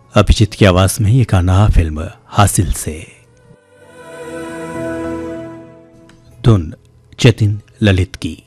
अभिजीत की आवाज में ये गाना फिल्म हासिल से। धुन जतिन ललित की।